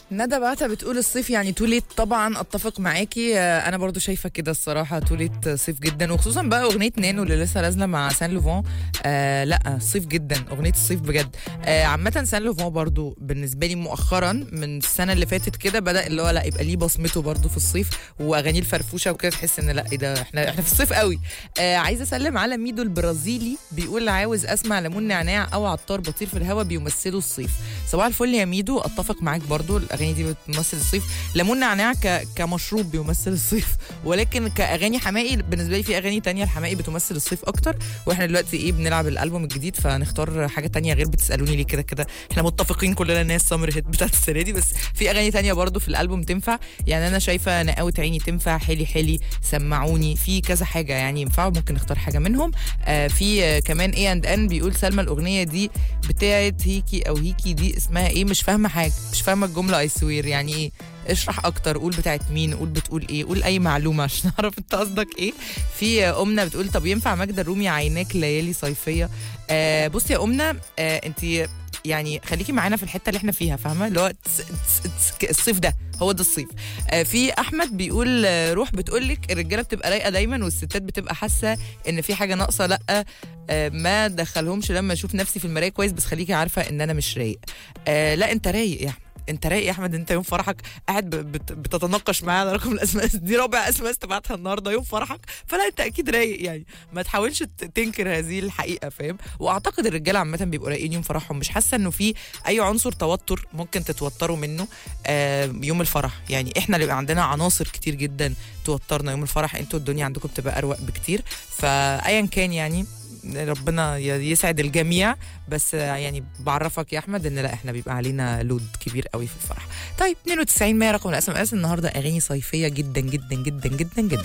ندى بعتها بتقول الصيف يعني توليت. طبعا اتفق معاكي، انا برضو شايفه كده الصراحه، توليت صيف جدا، وخصوصا بقى اغنيه نانو اللي لسه نازله مع سان لوفون. لا صيف جدا، اغنيه الصيف بجد. عامه سان لوفون برضو بالنسبه لي مؤخرا من السنه اللي فاتت كده بدا اللي هو لا يبقى ليه بصمته برضو في الصيف، واغانيه الفرفوشه وكده تحس ان لا ايه ده، احنا في الصيف قوي. عايزه اسلم على ميدو البرازيلي، بيقول عاوز اسمع ليمون نعناع او عطار بطير في الهوا بيمثلوا الصيف. صباح الفل يا ميدو، اتفق معاك برضو، الاغاني دي بتمثل الصيف. ليمون نعناع كمشروب بيمثل الصيف، ولكن كاغاني حماقي بالنسبه لي في اغاني تانية الحماقي بتمثل الصيف اكتر. واحنا دلوقتي ايه بنلعب الالبوم الجديد، فنختار حاجه تانية غير بتسالوني ليه. كده احنا متفقين كلنا الناس سمر هيت بتاعت السنه دي، بس في اغاني تانية برضو في الالبوم تنفع. يعني انا شايفه نقاوة عيني تنفع، حلي حلي، سمعوني، في كذا حاجه يعني ينفعوا، ممكن نختار حاجه منهم. في كمان ايه اند ان بيقول سلمى الاغنيه دي بتاعت هيكي او هيكي دي اسمها ايه، مش فاهمه حاجه، مش فاهمه الجمله اي سوير يعني ايه، اشرح اكتر، قول بتاعت مين، قول بتقول ايه، قول اي معلومه عشان نعرف انت قصدك ايه. في امنا بتقول طب ينفع ماجدة الرومي عيناك ليالي صيفيه. بصي يا امنا، انت يعني خليكي معانا في الحته اللي احنا فيها، فاهمه اللي هو الصيف ده هو ده الصيف. في احمد بيقول روح بتقول لك الرجاله بتبقى رايقه دايما والستات بتبقى حاسه ان في حاجه ناقصه. لا ما دخلهمش لما اشوف نفسي في المرايه كويس، بس خليكي عارفه ان انا مش رايق. لا انت رايق يا احمد، انت رايق يا احمد، انت يوم فرحك قاعد بتتناقش معايا على رقم الاس ام اس، دي رابع اس ام اس تبعتها النهارده يوم فرحك، فلا انت اكيد رايق يعني، ما تحاولش تنكر هذه الحقيقه، فاهم. واعتقد الرجاله عامه بيبقوا رايقين يوم فرحهم، مش حاسه انه في اي عنصر توتر ممكن تتوتروا منه يوم الفرح. يعني احنا اللي بيبقى عندنا عناصر كتير جدا توترنا يوم الفرح، انتوا الدنيا عندكم بتبقى اروق بكتير. فايا كان يعني ربنا يسعد الجميع، بس يعني بعرفك يا احمد ان لا احنا بيبقى علينا لود كبير قوي في الفرح. طيب 92 100 رقم الاس ام اس النهارده، اغاني صيفيه جدا جدا جدا جدا جدا.